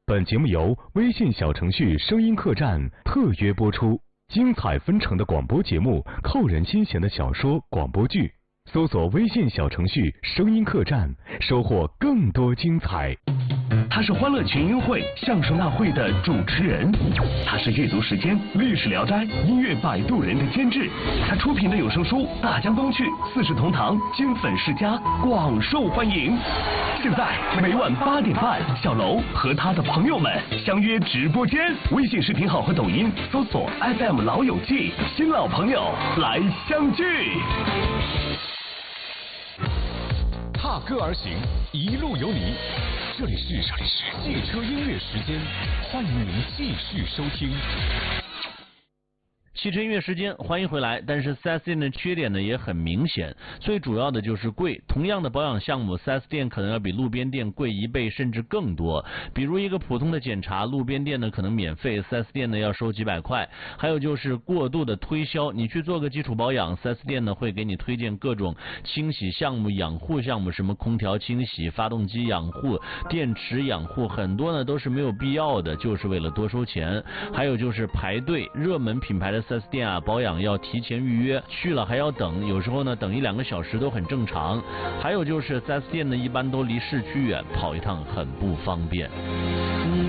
本节目由微信小程序声音客栈特约播出，精彩纷呈的广播节目，扣人心弦的小说、广播剧，搜索微信小程序声音客栈，收获更多精彩。 他是欢乐群英会相声大会的主持人，他是阅读时间、历史聊斋、音乐摆渡人的监制，他出品的有声书《大江东去》《四世同堂》《金粉世家》广受欢迎。现在每晚8点半，小楼和他的朋友们相约直播间，微信视频号和抖音搜索 FM 老友记，新老朋友来相聚。 踏歌而行，一路有你。这里是汽车音乐时间，欢迎您继续收听。 汽车音乐时间，欢迎回来。但是 4S 店的缺点呢也很明显，最主要的就是贵。同样的保养项目，4S 店可能要比路边店贵1倍甚至更多。比如一个普通的检查，路边店呢可能免费，4S 店呢要收几百块。还有就是过度的推销，你去做个基础保养，4S 店呢会给你推荐各种清洗项目、养护项目，什么空调清洗、发动机养护、电池养护，很多呢都是没有必要的，就是为了多收钱。还有就是排队，热门品牌的4S 店啊，保养要提前预约，去了还要等，有时候呢等1-2个小时都很正常。还有就是4S 店呢一般都离市区远，跑一趟很不方便。